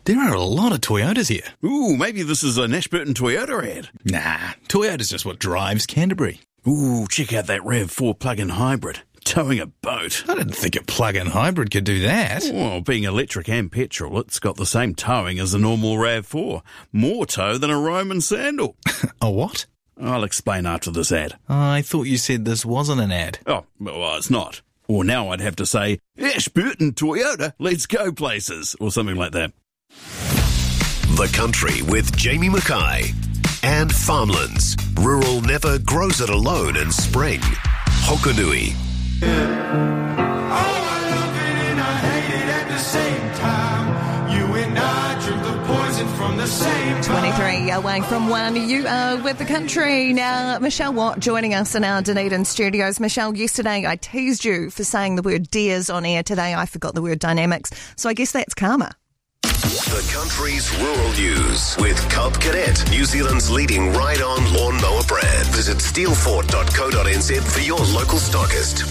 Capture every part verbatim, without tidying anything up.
There are a lot of Toyotas here. Ooh, maybe this is an Ashburton Toyota ad. Nah, Toyota's just what drives Canterbury. Ooh, check out that RAV four plug-in hybrid. Towing a boat. I didn't think a plug-in hybrid could do that. Well, being electric and petrol, it's got the same towing as a normal RAV four. More tow than a Roman sandal. A what? I'll explain after this ad. I thought you said this wasn't an ad. Oh, well, it's not. Or now I'd have to say, Ashburton Toyota, let's go places, or something like that. The Country with Jamie Mackay. And Farmlands. Rural never grows it alone in spring. Hokonui. twenty-three away from one. You are with The Country. Now, Michelle Watt joining us in our Dunedin studios. Michelle, yesterday I teased you for saying the word deers on air. Today I forgot the word dynamics. So I guess that's karma. The Country's Rural News with Cub Cadet, New Zealand's leading ride-on lawnmower brand. Visit steelfort dot co dot n z for your local stockist.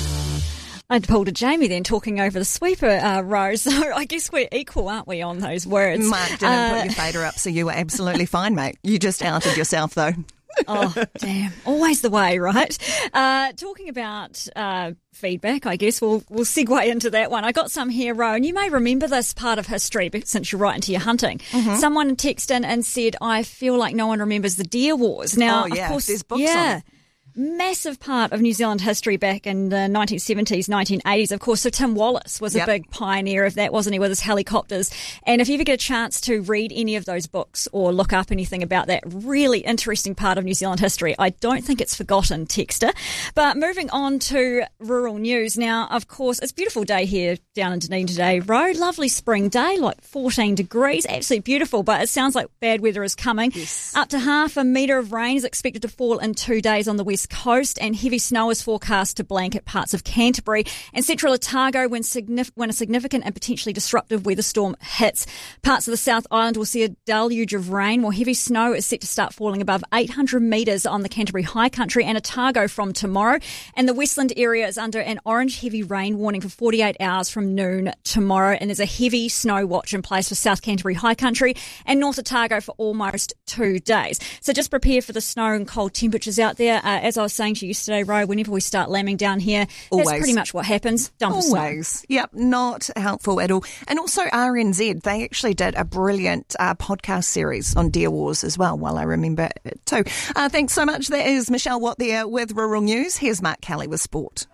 I'd pulled a Jamie then talking over the sweeper uh, row, so I guess we're equal, aren't we, on those words? Mark didn't uh, put your fader up, so you were absolutely fine, mate. You just outed yourself, though. Oh, damn. Always the way, right? Uh, talking about uh, feedback, I guess we'll we'll segue into that one. I got some here, Ro, and you may remember this part of history since you're right into your hunting. Mm-hmm. Someone texted in and said, I feel like no one remembers the Deer Wars. Now, oh, yeah. of course, there's books yeah. on it. Massive part of New Zealand history back in the nineteen seventies, nineteen eighties. Of course, Sir Tim Wallace was yep. a big pioneer of that, wasn't he, with his helicopters? And if you ever get a chance to read any of those books or look up anything about that really interesting part of New Zealand history, I don't think it's forgotten, Texter. But moving on to rural news. Now, of course, it's a beautiful day here down in Dunedin today, Ro. Lovely spring day, like fourteen degrees. Absolutely beautiful, but it sounds like bad weather is coming. Yes. Up to half a metre of rain is expected to fall in two days on the west coast, and heavy snow is forecast to blanket parts of Canterbury and central Otago when, signif- when a significant and potentially disruptive weather storm hits. Parts of the South Island will see a deluge of rain, while heavy snow is set to start falling above eight hundred metres on the Canterbury High Country and Otago from tomorrow. And the Westland area is under an orange heavy rain warning for forty-eight hours from noon tomorrow, and there's a heavy snow watch in place for South Canterbury High Country and North Otago for almost two days. So just prepare for the snow and cold temperatures out there. Uh, as I was saying to you yesterday, Ro, whenever we start lambing down here, Always. that's pretty much what happens. Dump Always. Yep, not helpful at all. And also R N Z, they actually did a brilliant uh, podcast series on Deer Wars as well, while I remember it too. Uh, thanks so much. That is Michelle Watt there with Rural News. Here's Mark Kelly with Sport.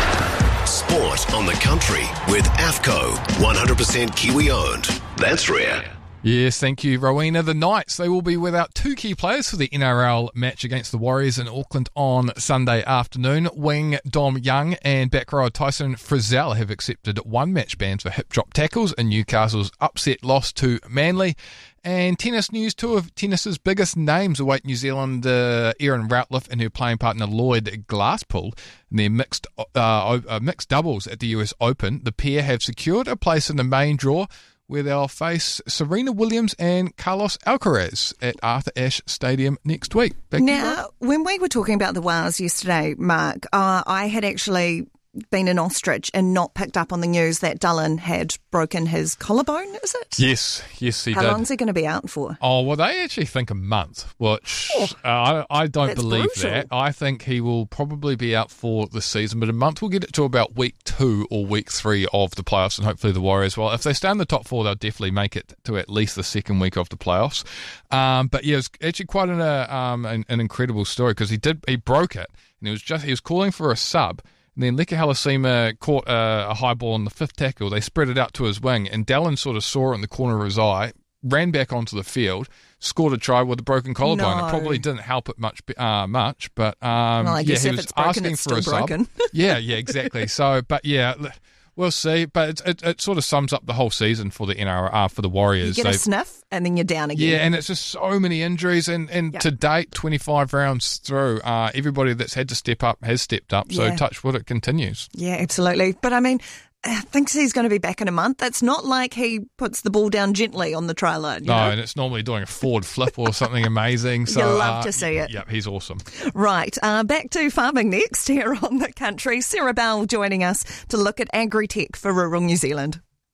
Sport on The Country with AFCO, one hundred percent Kiwi owned. That's rare. Yes, thank you, Rowena. The Knights, they will be without two key players for the N R L match against the Warriors in Auckland on Sunday afternoon. Wing Dom Young and back rower Tyson Frizzell have accepted one match ban for hip drop tackles in Newcastle's upset loss to Manly. And tennis news, two of tennis's biggest names await New Zealand uh, Erin Routliffe and her playing partner Lloyd Glasspool in their mixed, uh, uh, mixed doubles at the U S Open. The pair have secured a place in the main draw, where they'll face Serena Williams and Carlos Alcaraz at Arthur Ashe Stadium next week. Back now, when we were talking about the Wars yesterday, Mark, uh, I had actually been an ostrich and not picked up on the news that Dillon had broken his collarbone, is it? Yes, yes, he How did. How long's he going to be out for? Oh, well, they actually think a month, which oh, uh, I, I don't believe brutal. that. I think he will probably be out for the season, but a month will get it to about week two or week three of the playoffs, and hopefully the Warriors, well, if they stay in the top four, they'll definitely make it to at least the second week of the playoffs. Um, but yeah, it's actually quite an, uh, um, an, an incredible story, because he did he broke it, and he was just he was calling for a sub. And then Leka Halasima caught a, a high ball on the fifth tackle. They spread it out to his wing, and Dallin sort of saw it in the corner of his eye, ran back onto the field, scored a try with a broken collarbone. No. It probably didn't help it much, uh, much, but um, well, I guess yeah, if he was it's broken, asking it's for still a broken. sub. yeah, yeah, exactly. So, but yeah. We'll see, but it, it, it sort of sums up the whole season for the N R L, for the Warriors. You get a They've, sniff, and then you're down again. Yeah, and it's just so many injuries, and, and yep. to date, twenty-five rounds through, uh, everybody that's had to step up has stepped up, so yeah. touch wood, it continues. Yeah, absolutely. But I mean, I think he's going to be back in a month. It's not like he puts the ball down gently on the try line. You no, know? and it's normally doing a forward flip or something amazing. So, you love uh, to see it. Yep, he's awesome. Right, uh, back to farming next here on The Country. Sarah Bell joining us to look at agri-tech for rural New Zealand.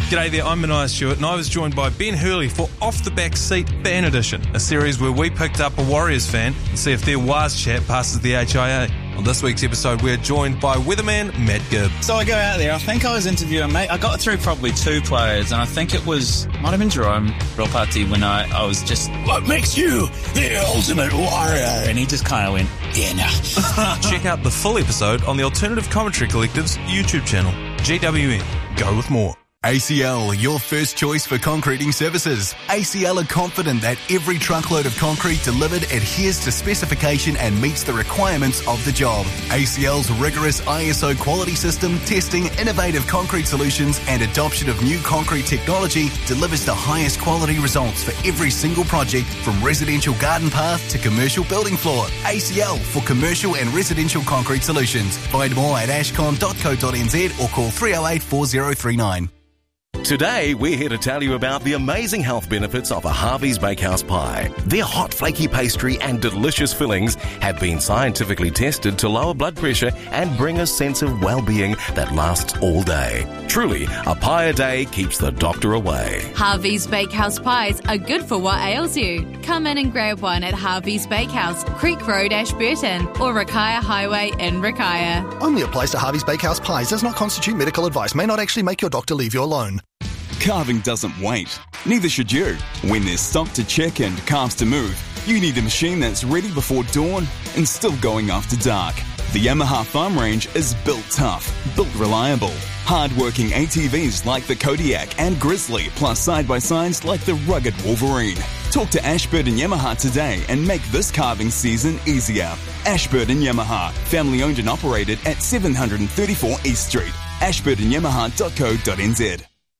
G'day there, I'm Mania Stewart and I was joined by Ben Hurley for Off the Back Seat Fan Edition, a series where we picked up a Warriors fan and see if their Waz chat passes the H I A. On this week's episode, we're joined by weatherman Matt Gibb. So I go out there, I think I was interviewing, mate, I got through probably two players, and I think it was, might have been Jerome Ropati when I, I was just, what makes you the ultimate warrior? And he just kind of went, yeah, nah. Check out the full episode on the Alternative Commentary Collective's YouTube channel. G W N, go with more. A C L, your first choice for concreting services. A C L are confident that every truckload of concrete delivered adheres to specification and meets the requirements of the job. A C L's rigorous I S O quality system, testing, innovative concrete solutions and adoption of new concrete technology delivers the highest quality results for every single project, from residential garden path to commercial building floor. A C L for commercial and residential concrete solutions. Find more at ashcon dot co dot n z or call three oh eight, four oh three nine. Today, we're here to tell you about the amazing health benefits of a Harvey's Bakehouse pie. Their hot, flaky pastry and delicious fillings have been scientifically tested to lower blood pressure and bring a sense of well-being that lasts all day. Truly, a pie a day keeps the doctor away. Harvey's Bakehouse pies are good for what ails you. Come in and grab one at Harvey's Bakehouse, Creek Road, Ashburton, or Rakaia Highway in Rakaia. Only applies to Harvey's Bakehouse pies. Does not constitute medical advice. May not actually make your doctor leave you alone. Calving doesn't wait. Neither should you. When there's stock to check and calves to move, you need a machine that's ready before dawn and still going after dark. The Yamaha Farm Range is built tough, built reliable. Hard-working A T Vs like the Kodiak and Grizzly, plus side-by-sides like the rugged Wolverine. Talk to Ashburton Yamaha today and make this calving season easier. Ashburton Yamaha, family owned and operated at seven thirty-four East Street. ashburton yamaha dot co dot n z.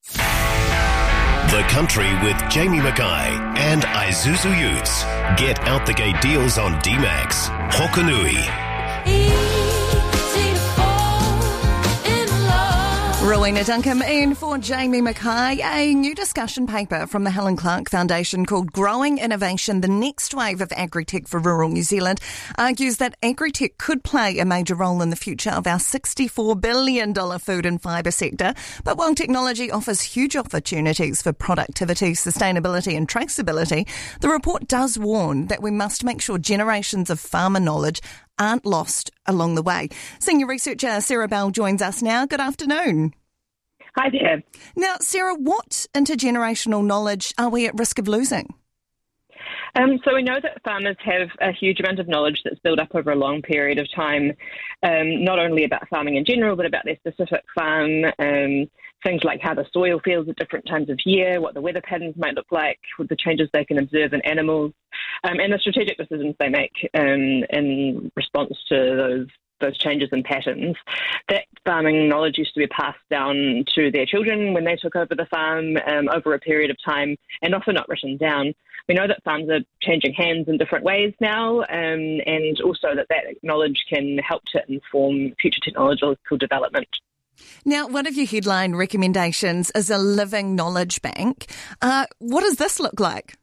The Country with Jamie Mackay and Isuzu Utes. Get out the gate deals on D-Max. Hokanui. Rowena Duncan in for Jamie Mackay. A new discussion paper from the Helen Clark Foundation called Growing Innovation, the Next Wave of Agri-Tech for Rural New Zealand argues that agri-tech could play a major role in the future of our sixty-four billion dollars food and fibre sector. But while technology offers huge opportunities for productivity, sustainability and traceability, the report does warn that we must make sure generations of farmer knowledge aren't lost along the way. Senior researcher Sarah Bell joins us now. Good afternoon. Hi there. Now, Sarah, what intergenerational knowledge are we at risk of losing? Um, so we know that farmers have a huge amount of knowledge that's built up over a long period of time, um, not only about farming in general, but about their specific farm, um, things like how the soil feels at different times of year, what the weather patterns might look like, with the changes they can observe in animals, um, and the strategic decisions they make um, in response to those those changes and patterns. That farming knowledge used to be passed down to their children when they took over the farm um, over a period of time, and often not written down. We know that farms are changing hands in different ways now, um, and also that that knowledge can help to inform future technological development. Now, one of your headline recommendations is a living knowledge bank. Uh, what does this look like?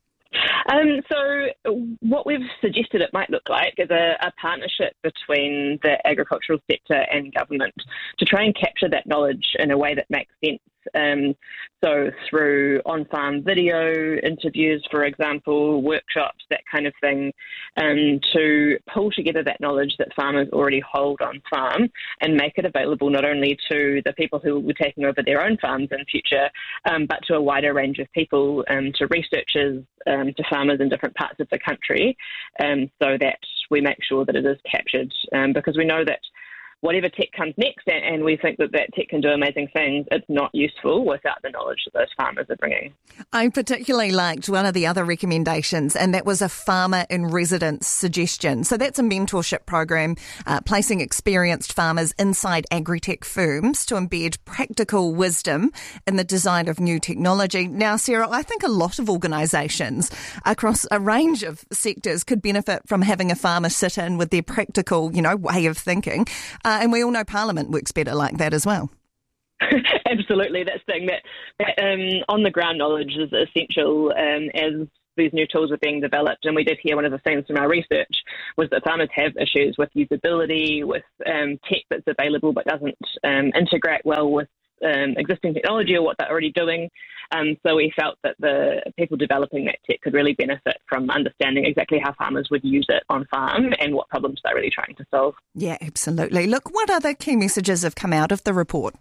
Um, so what we've suggested it might look like is a, a partnership between the agricultural sector and government to try and capture that knowledge in a way that makes sense. Um, so through on-farm video interviews, for example, workshops, that kind of thing, um, to pull together that knowledge that farmers already hold on farm and make it available not only to the people who will be taking over their own farms in future, um, but to a wider range of people, um, to researchers, um, to farmers in different parts of the country, um, so that we make sure that it is captured, um, because we know that whatever tech comes next, and we think that that tech can do amazing things, it's not useful without the knowledge that those farmers are bringing. I particularly liked one of the other recommendations, and that was a farmer in residence suggestion. So that's a mentorship program uh, placing experienced farmers inside agri-tech firms to embed practical wisdom in the design of new technology. Now, Sarah, I think a lot of organisations across a range of sectors could benefit from having a farmer sit in with their practical, you know, way of thinking. Uh, and we all know Parliament works better like that as well. Absolutely. That's the thing, that, that um, on-the-ground knowledge is essential um, as these new tools are being developed. And we did hear one of the things from our research was that farmers have issues with usability, with um, tech that's available but doesn't um, integrate well with um, existing technology or what they're already doing. Um, so we felt that the people developing that tech could really benefit from understanding exactly how farmers would use it on farm and what problems they're really trying to solve. Yeah, absolutely. Look, what other key messages have come out of the report?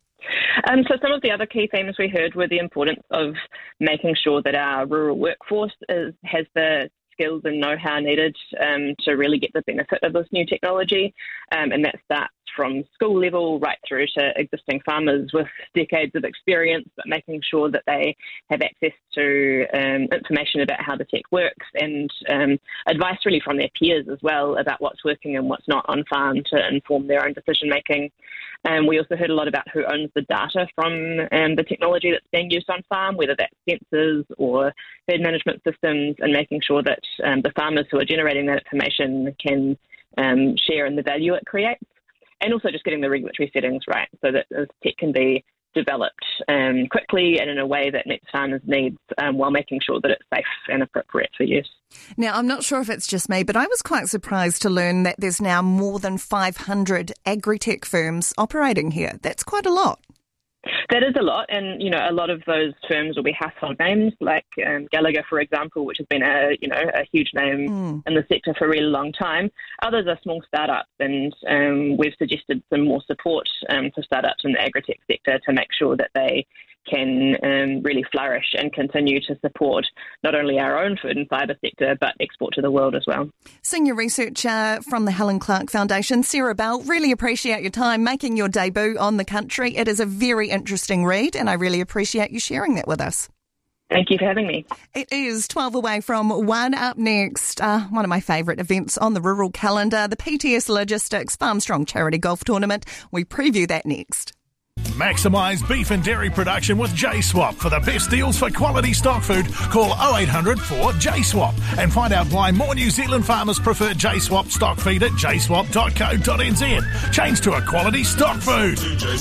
Um, so some of the other key themes we heard were the importance of making sure that our rural workforce is, has the skills and know-how needed um, to really get the benefit of this new technology. Um, and that starts from school level right through to existing farmers with decades of experience, but making sure that they have access to um, information about how the tech works and um, advice really from their peers as well about what's working and what's not on farm to inform their own decision making. Um, we also heard a lot about who owns the data from um, the technology that's being used on farm, whether that's sensors or herd management systems, and making sure that um, the farmers who are generating that information can um, share in the value it creates. And also just getting the regulatory settings right so that this tech can be developed um, quickly and in a way that meets farmers' needs um, while making sure that it's safe and appropriate for use. Now, I'm not sure if it's just me, but I was quite surprised to learn that there's now more than five hundred agri-tech firms operating here. That's quite a lot. That is a lot, and you know, a lot of those firms will be household names, like um, Gallagher, for example, which has been a you know a huge name mm. in the sector for a really long time. Others are small startups, and um, we've suggested some more support um, for startups in the agri-tech sector to make sure that they can um, really flourish and continue to support not only our own food and fibre sector, but export to the world as well. Senior researcher from the Helen Clark Foundation, Sarah Bell, really appreciate your time making your debut on The Country. It is a very interesting read, and I really appreciate you sharing that with us. Thank you for having me. It is twelve away from one. Up next, uh, one of my favourite events on the rural calendar, the P T S Logistics Farmstrong Charity Golf Tournament. We preview that next. Maximise beef and dairy production with J Swap. For the best deals for quality stock food, call oh eight hundred four J swap and find out why more New Zealand farmers prefer J Swap stock feed at j swap dot co dot n z. Change to a quality stock food.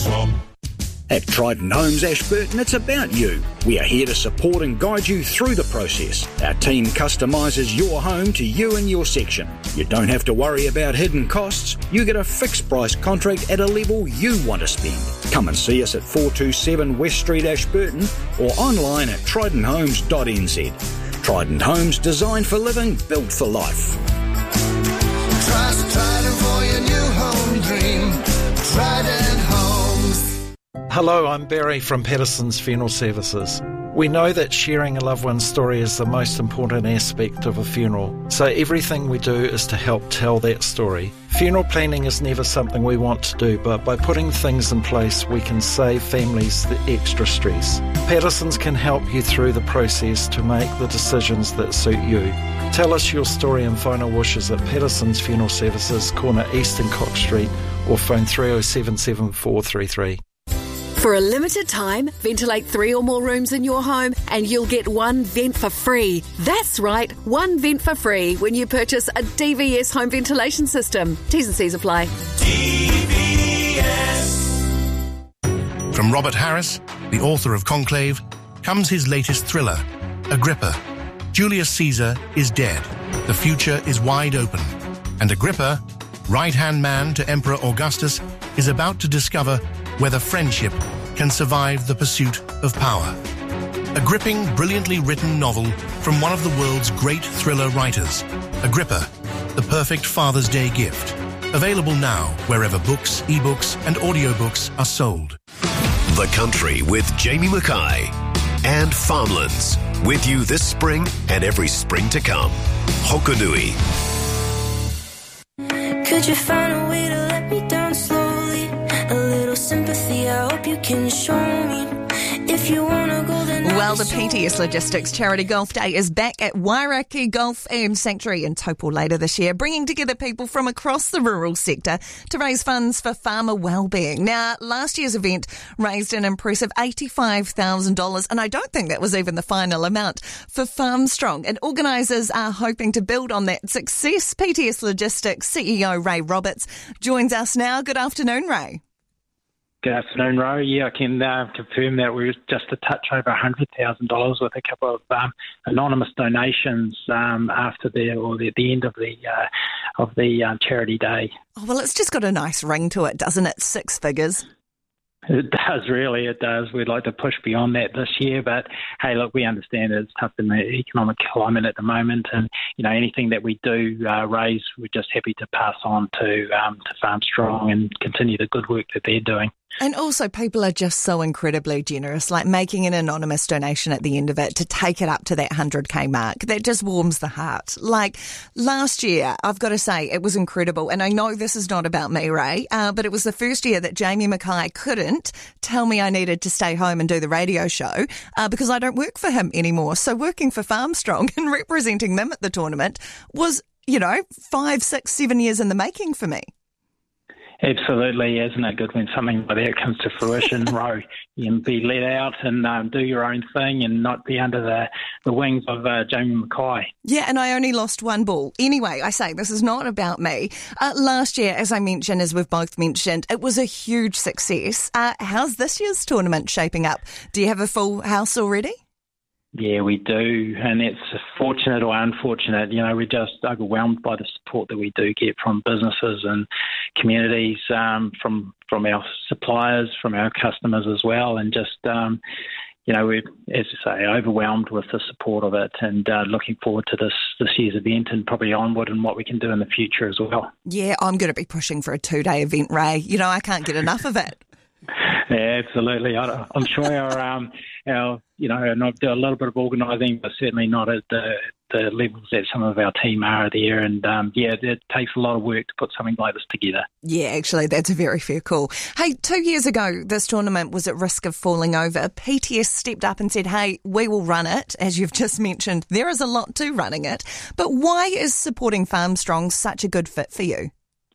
At Trident Homes Ashburton, it's about you. We are here to support and guide you through the process. Our team customises your home to you and your section. You don't have to worry about hidden costs. You get a fixed price contract at a level you want to spend. Come and see us at four two seven West Street, Ashburton, or online at trident homes dot n z. Trident Homes, designed for living, built for life. Trust Trident for your new home dream. Trident Homes. Hello, I'm Barry from Patterson's Funeral Services. We know that sharing a loved one's story is the most important aspect of a funeral, so everything we do is to help tell that story. Funeral planning is never something we want to do, but by putting things in place, we can save families the extra stress. Patterson's can help you through the process to make the decisions that suit you. Tell us your story and final wishes at Patterson's Funeral Services, corner East and Cox Street, or phone three oh seven seven four three three. For a limited time, ventilate three or more rooms in your home and you'll get one vent for free. That's right, one vent for free when you purchase a D V S home ventilation system. T's and C's apply. D V S. From Robert Harris, the author of Conclave, comes his latest thriller, Agrippa. Julius Caesar is dead. The future is wide open. And Agrippa, right-hand man to Emperor Augustus, is about to discover whether friendship can survive the pursuit of power. A gripping, brilliantly written novel from one of the world's great thriller writers. Agrippa, the perfect Father's Day gift. Available now wherever books, ebooks and audiobooks are sold. The Country with Jamie Mackay and Farmlands. With you this spring and every spring to come. Hokonui. Could you find a way to let me down slowly? A little sympathy, I hope you can show me. If you want to go, then well, the P T S Logistics Charity Golf Day is back at Wairaki Golf and Sanctuary in Taupo later this year, bringing together people from across the rural sector to raise funds for farmer wellbeing. Now, last year's event raised an impressive eighty-five thousand dollars, and I don't think that was even the final amount for Farmstrong. And organisers are hoping to build on that success. P T S Logistics C E O Ray Roberts joins us now. Good afternoon, Ray. Good afternoon, Ro. Yeah, I can uh, confirm that we were just a touch over one hundred thousand dollars with a couple of um, anonymous donations um, after the or the, the end of the uh, of the um, charity day. Oh, well, it's just got a nice ring to it, doesn't it? Six figures. It does, really, it does. We'd like to push beyond that this year, but hey, look, we understand it's tough in the economic climate at the moment, and you know anything that we do uh, raise, we're just happy to pass on to um, to Farm Strong and continue the good work that they're doing. And also, people are just so incredibly generous, like making an anonymous donation at the end of it to take it up to that one hundred K mark. That just warms the heart. Like last year, I've got to say, it was incredible. And I know this is not about me, Ray, uh, but it was the first year that Jamie Mackay couldn't tell me I needed to stay home and do the radio show uh, because I don't work for him anymore. So working for Farm Strong and representing them at the tournament was, you know, five, six, seven years in the making for me. Absolutely, isn't it good when something like that comes to fruition, Ro? You can be let out and um, do your own thing and not be under the, the wings of uh, Jamie Mackay. Yeah, and I only lost one ball. Anyway, I say this is not about me. Uh, last year, as I mentioned, as we've both mentioned, it was a huge success. Uh, how's this year's tournament shaping up? Do you have a full house already? Yeah, we do, and it's fortunate or unfortunate. You know, we're just overwhelmed by the support that we do get from businesses and communities, um, from from our suppliers, from our customers as well, and just, um, you know, we're, as I say, overwhelmed with the support of it, and uh, looking forward to this this year's event and probably onward and what we can do in the future as well. Yeah, I'm going to be pushing for a two-day event, Ray. You know, I can't get enough of it. Yeah, absolutely. I, I'm sure our, um, our, you know, and I do a little bit of organising, but certainly not at the, the levels that some of our team are there. And um, yeah, it takes a lot of work to put something like this together. Yeah, actually, that's a very fair call. Hey, two years ago, this tournament was at risk of falling over. P T S stepped up and said, hey, we will run it. As you've just mentioned, there is a lot to running it. But why is supporting Farm Strong such a good fit for you?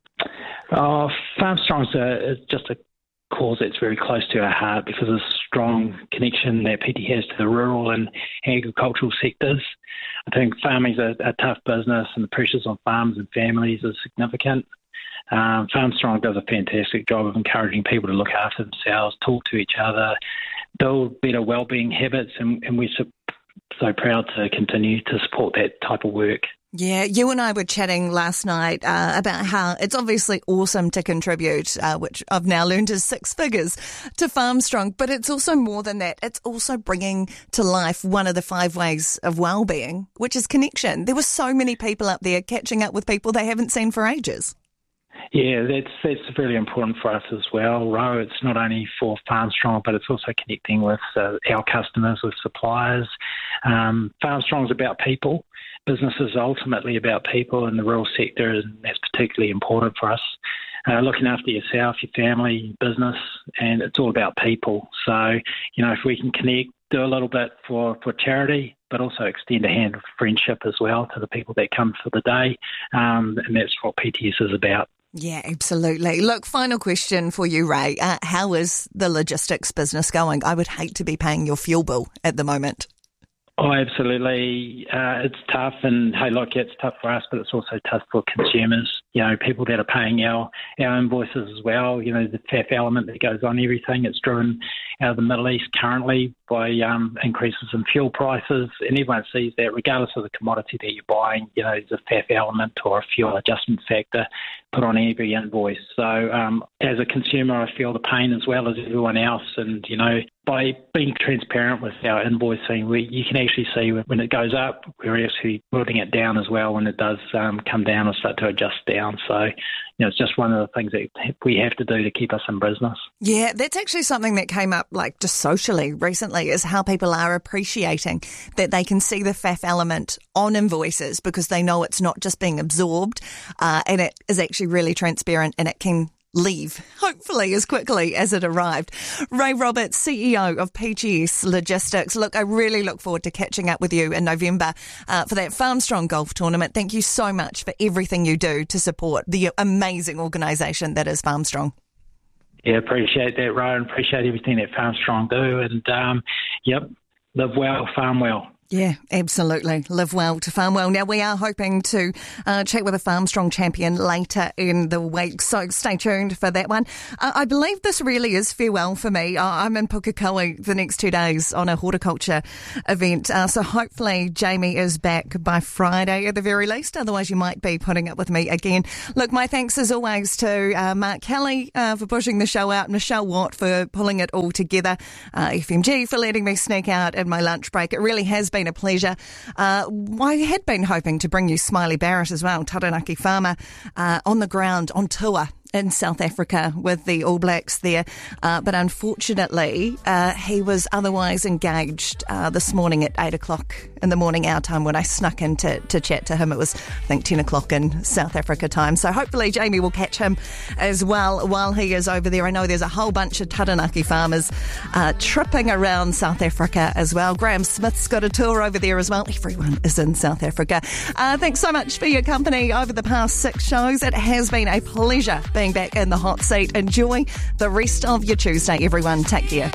Oh, Farm Strong is just a cause that's very close to our heart because of the strong connection that P T has to the rural and agricultural sectors. I think farming is a, a tough business and the pressures on farms and families is significant. Um, Farm Strong does a fantastic job of encouraging people to look after themselves, talk to each other, build better wellbeing habits, and, and we're so, so proud to continue to support that type of work. Yeah, you and I were chatting last night uh, about how it's obviously awesome to contribute, uh, which I've now learned is six figures, to Farm Strong, but it's also more than that. It's also bringing to life one of the five ways of well-being, which is connection. There were so many people up there catching up with people they haven't seen for ages. Yeah, that's that's really important for us as well, Ro. It's not only for Farm Strong, but it's also connecting with uh, our customers, with suppliers. Um, Farm Strong is about people. Business is ultimately about people in the rural sector, and that's particularly important for us. Uh, looking after yourself, your family, business, and it's all about people. So, you know, if we can connect, do a little bit for, for charity, but also extend a hand of friendship as well to the people that come for the day, um, and that's what P T S is about. Yeah, absolutely. Look, final question for you, Ray. Uh, how is the logistics business going? I would hate to be paying your fuel bill at the moment. Oh, absolutely. Uh, it's tough, and hey, look, it's tough for us, but it's also tough for consumers. You know, people that are paying our, our invoices as well. You know, the F A F element that goes on everything. It's driven out of the Middle East currently by um, increases in fuel prices, and everyone sees that regardless of the commodity that you're buying. You know, there's a F A F element or a fuel adjustment factor put on every invoice. So um, as a consumer, I feel the pain as well as everyone else. And, you know, by being transparent with our invoicing, we, you can actually see when it goes up, we're actually putting it down as well when it does um, come down or start to adjust down. So, you know, it's just one of the things that we have to do to keep us in business. Yeah, that's actually something that came up like just socially recently, is how people are appreciating that they can see the F A F element on invoices because they know it's not just being absorbed uh, and it is actually really transparent and it can leave, hopefully, as quickly as it arrived. Ray Roberts, C E O of P T S Logistics. Look, I really look forward to catching up with you in November uh, for that Farm Strong Golf Tournament. Thank you so much for everything you do to support the amazing organisation that is Farm Strong. Yeah, appreciate that, Ray, and appreciate everything that Farm Strong do. And, um, yep, live well, farm well. Yeah, absolutely. Live well to farm well. Now, we are hoping to uh, chat with a Farm Strong champion later in the week, so stay tuned for that one. Uh, I believe this really is farewell for me. Uh, I'm in Pukekohe the next two days on a horticulture event, uh, so hopefully Jamie is back by Friday at the very least. Otherwise, you might be putting up with me again. Look, my thanks as always to uh, Mark Kelly uh, for pushing the show out, Michelle Watt for pulling it all together, uh, F M G for letting me sneak out in my lunch break. It really has been a pleasure. Uh, I had been hoping to bring you Smiley Barrett as well, Taranaki farmer, uh, on the ground, on tour in South Africa with the All Blacks there. Uh, but unfortunately, uh, he was otherwise engaged uh, this morning at eight o'clock in the morning our time when I snuck in to, to chat to him. It was, I think, ten o'clock in South Africa time. So hopefully Jamie will catch him as well while he is over there. I know there's a whole bunch of Taranaki farmers uh, tripping around South Africa as well. Graham Smith's got a tour over there as well. Everyone is in South Africa. Uh, thanks so much for your company over the past six shows. It has been a pleasure being back in the hot seat. Enjoy the rest of your Tuesday, everyone. Take care.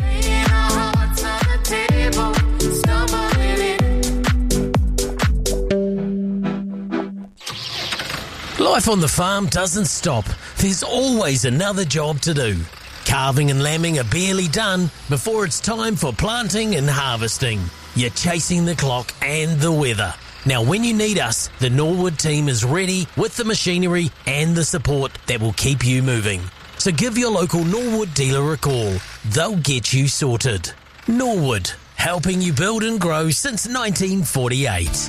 Life on the farm doesn't stop. There's always another job to do. Calving and lambing are barely done before it's time for planting and harvesting. You're chasing the clock and the weather. Now, when you need us, the Norwood team is ready with the machinery and the support that will keep you moving. So give your local Norwood dealer a call. They'll get you sorted. Norwood, helping you build and grow since nineteen forty-eight.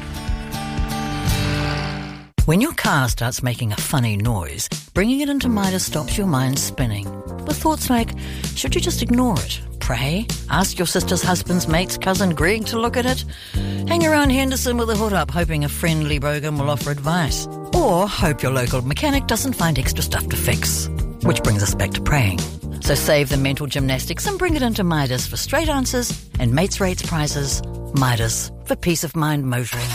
When your car starts making a funny noise, bringing it into Midas stops your mind spinning. With thoughts like, should you just ignore it? Pray? Ask your sister's husband's mate's cousin Greg to look at it? Hang around Henderson with a hood up hoping a friendly bogan will offer advice? Or hope your local mechanic doesn't find extra stuff to fix? Which brings us back to praying. So save the mental gymnastics and bring it into Midas for straight answers and mates rates prizes. Midas, for peace of mind motoring.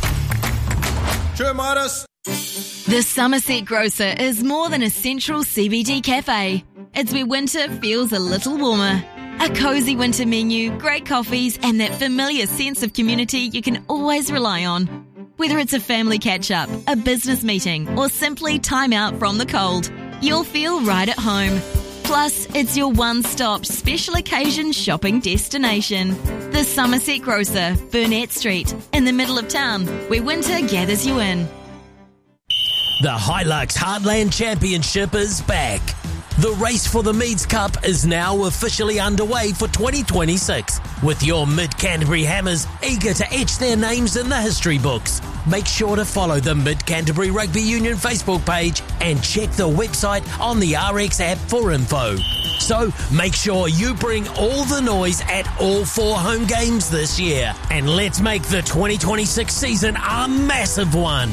Sure, Midas. The Somerset Grocer is more than a central C B D cafe. It's where winter feels a little warmer. A cosy winter menu, great coffees, and that familiar sense of community you can always rely on. Whether it's a family catch-up, a business meeting, or simply time out from the cold, you'll feel right at home. Plus, it's your one-stop special occasion shopping destination. The Somerset Grocer, Burnett Street, in the middle of town, where winter gathers you in. The Hilux Heartland Championship is back. The race for the Meads Cup is now officially underway for twenty twenty-six, with your Mid-Canterbury Hammers eager to etch their names in the history books. Make sure to follow the Mid-Canterbury Rugby Union Facebook page and check the website on the R X app for info. So make sure you bring all the noise at all four home games this year, and let's make the twenty twenty-six season a massive one.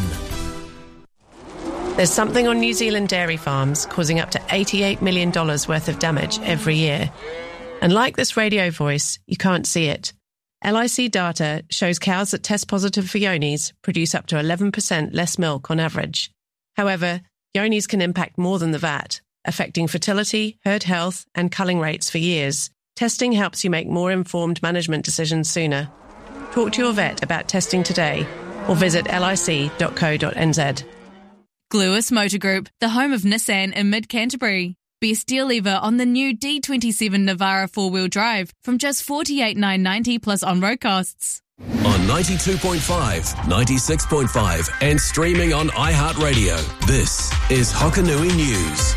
There's something on New Zealand dairy farms causing up to eighty-eight million dollars worth of damage every year. And like this radio voice, you can't see it. L I C data shows cows that test positive for yonis produce up to eleven percent less milk on average. However, yonis can impact more than the V A T, affecting fertility, herd health, and culling rates for years. Testing helps you make more informed management decisions sooner. Talk to your vet about testing today or visit lic dot co dot n z. Gluis Motor Group, the home of Nissan in mid-Canterbury. Best deal ever on the new D twenty-seven Navara four-wheel drive from just forty-eight thousand nine hundred ninety plus on-road costs. On ninety-two point five, ninety-six point five and streaming on iHeartRadio, this is Hokanui News.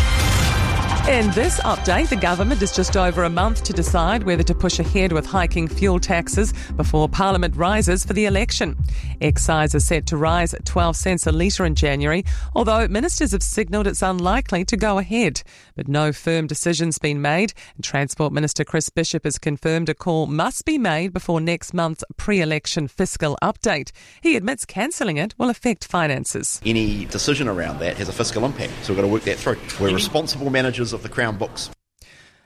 In this update, the government is just over a month to decide whether to push ahead with hiking fuel taxes before Parliament rises for the election. Excise is set to rise at twelve cents a litre in January, although ministers have signalled it's unlikely to go ahead. But no firm decision's been made, and Transport Minister Chris Bishop has confirmed a call must be made before next month's pre-election fiscal update. He admits cancelling it will affect finances. Any decision around that has a fiscal impact, so we've got to work that through. We're responsible managers of the Crown books.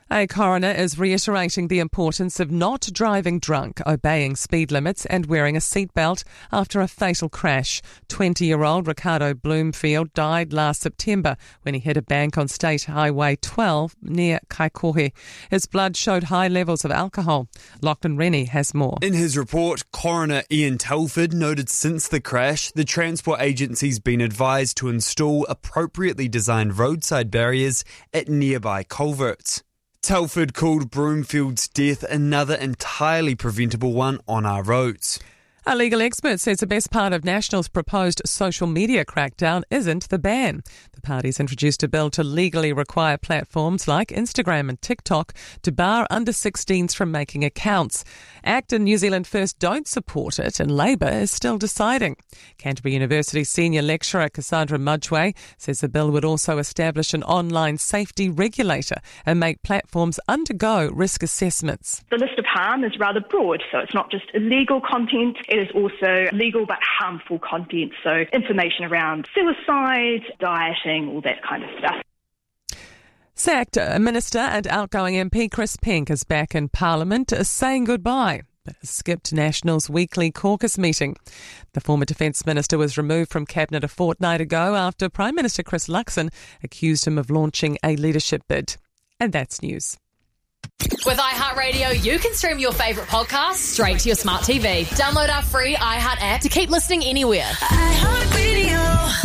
A coroner is reiterating the importance of not driving drunk, obeying speed limits and wearing a seatbelt after a fatal crash. twenty-year-old Ricardo Bloomfield died last September when he hit a bank on State Highway twelve near Kaikohe. His blood showed high levels of alcohol. Lachlan Rennie has more. In his report, Coroner Ian Telford noted since the crash, the transport agency's been advised to install appropriately designed roadside barriers at nearby culverts. Telford called Broomfield's death another entirely preventable one on our roads. A legal expert says the best part of National's proposed social media crackdown isn't the ban. The party's introduced a bill to legally require platforms like Instagram and TikTok to bar under sixteens from making accounts. ACT and New Zealand First don't support it, and Labour is still deciding. Canterbury University senior lecturer Cassandra Mudgway says the bill would also establish an online safety regulator and make platforms undergo risk assessments. The list of harm is rather broad, so it's not just illegal content. It is also legal but harmful content, so information around suicide, dieting, all that kind of stuff. Sacked Minister and outgoing M P Chris Penk is back in Parliament saying goodbye, but has skipped National's weekly caucus meeting. The former Defence Minister was removed from Cabinet a fortnight ago after Prime Minister Chris Luxon accused him of launching a leadership bid. And that's news. With iHeartRadio, you can stream your favourite podcasts straight to your smart T V. Download our free iHeart app to keep listening anywhere. iHeartRadio.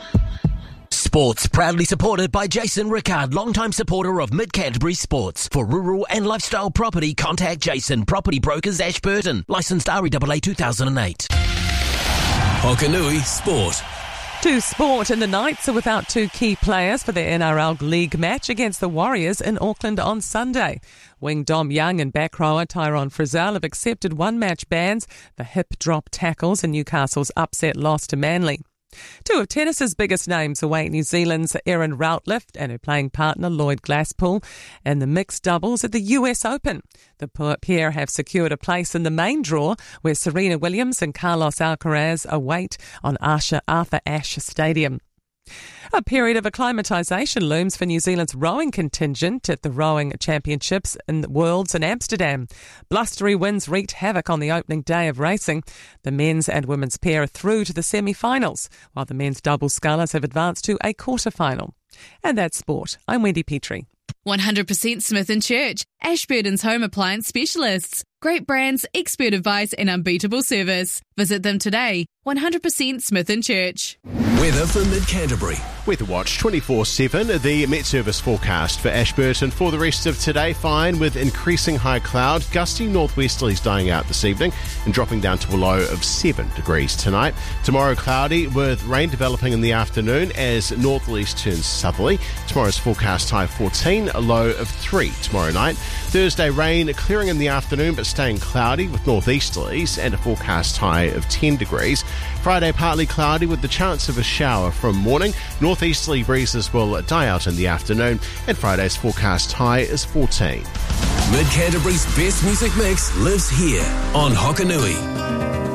Sports proudly supported by Jason Rickard, longtime supporter of Mid Canterbury Sports. For rural and lifestyle property, contact Jason Property Brokers Ashburton. Licensed R E A A two thousand eight. Hokanui Sport. To sport, and the Knights are without two key players for their N R L League match against the Warriors in Auckland on Sunday. Wing Dom Young and back rower Tyrone Frizzell have accepted one-match bans for hip drop tackles in Newcastle's upset loss to Manly. Two of tennis's biggest names await New Zealand's Erin Routliffe and her playing partner Lloyd Glasspool in the mixed doubles at the U S Open. The pair have secured a place in the main draw where Serena Williams and Carlos Alcaraz await on Arthur Ashe Stadium. A period of acclimatisation looms for New Zealand's rowing contingent at the Rowing Championships in the Worlds in Amsterdam. Blustery winds wreaked havoc on the opening day of racing. The men's and women's pair are through to the semi-finals, while the men's double scullers have advanced to a quarter-final. And that's sport. I'm Wendy Petrie. one hundred percent Smith and Church, Ashburton's home appliance specialists. Great brands, expert advice and unbeatable service. Visit them today. one hundred percent Smith and Church. Weather for Mid-Canterbury. Weather Watch twenty-four seven, the Met Service forecast for Ashburton for the rest of today. Fine with increasing high cloud, gusty northwesterlies dying out this evening and dropping down to a low of seven degrees tonight. Tomorrow cloudy with rain developing in the afternoon as northeast turns southerly. Tomorrow's forecast high fourteen, a low of three tomorrow night. Thursday rain clearing in the afternoon but staying cloudy with northeasterlies and a forecast high of ten degrees. Friday partly cloudy with the chance of a shower from morning. Northeasterly breezes will die out in the afternoon, and Friday's forecast high is fourteen. Mid Canterbury's best music mix lives here on Hokanui.